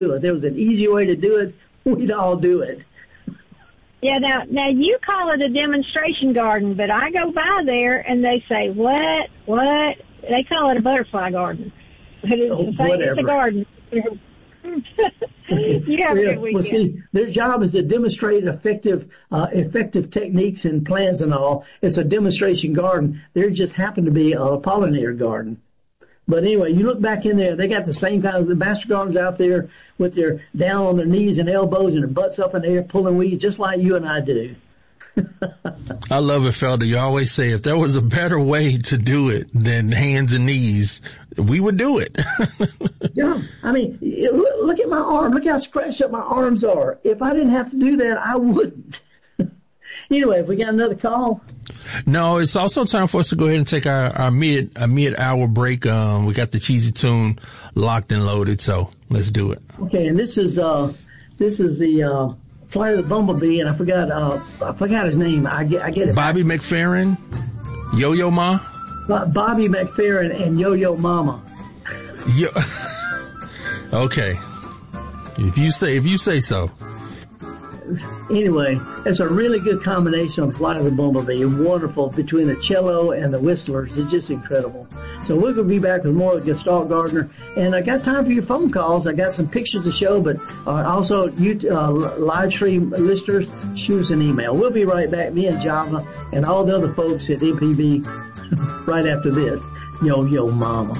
do it. If there was an easy way to do it, we'd all do it. Yeah, now you call it a demonstration garden, but I go by there and they say, what? They call it a butterfly garden. But it's a garden. You have a good weekend. Well, see, their job is to demonstrate effective techniques and plans and all. It's a demonstration garden. There just happened to be a pollinator garden. But anyway, you look back in there, they got the same kind of the master gardeners out there with their down on their knees and elbows and their butts up in the air pulling weeds just like you and I do. I love it, Felder. You always say if there was a better way to do it than hands and knees, we would do it. Yeah, I mean, look at my arm. Look how scratched up my arms are. If I didn't have to do that, I wouldn't. Anyway, have we got another call? No, it's also time for us to go ahead and take our mid-hour break. We got the Cheesy Tune locked and loaded, so let's do it. Okay, and this is the Flight of the Bumblebee, and I forgot his name. I get it. Bobby McFerrin, Yo-Yo Ma. Bobby McFerrin and Yo-Yo Mama. Okay, if you say so. Anyway, it's a really good combination of Flight of the Bumblebee. Wonderful between the cello and the whistlers. It's just incredible. So we're going to be back with more of Gestalt Gardener. And I got time for your phone calls. I got some pictures to show, but also you live stream listeners, shoot us an email. We'll be right back, me and Java and all the other folks at MPB right after this. Yo, yo, mama.